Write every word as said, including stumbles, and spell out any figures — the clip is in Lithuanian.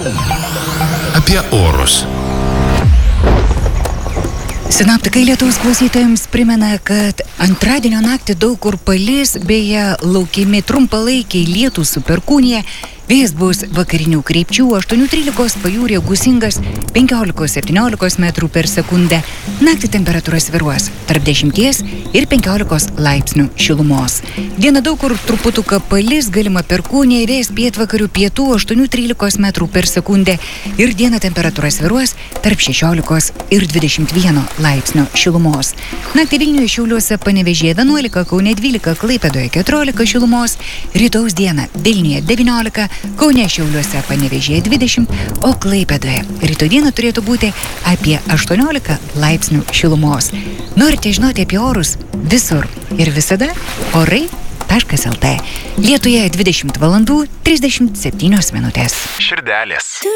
Apie orus. Sinoptikai Lietuvos klausytojams primena, kad antradienio naktį daug kur palis, beje, laukiami trumpalaikiai lietūs su perkūnija. Vėjas bus vakarinių krypčių, aštuonių trylikos pajūryje gūsingas, penkiolikos septyniolikos metrų per sekundę. Naktį temperatūra svyruos tarp dešimties ir penkiolikos laipsnių šilumos. Dieną daug kur truputuką palis, galima perkūnija, vėjas pietvakarių pietų, aštuonių trylikos metrų per sekundę. Ir dieną temperatūra svyruos tarp šešiolikos ir dvidešimt vieno laipsnio šilumos. Naktį Vilniuje, Šiauliuose, Panevėžyje vienuolika, Kaune dvylika, Klaipėdoje keturiolika šilumos. Rytojaus dieną Vilniuje devyniolika, Kaune, Šiauliuose, Panevėžyje dvidešimt, o Klaipėdoje rytoj dieną turėtų būti apie aštuoniolika laipsnių šilumos. Norite žinoti apie orus? Visur ir visada orai taškas el tė. Lietuje dvidešimt valandų trisdešimt septynios minutės. Širdelės.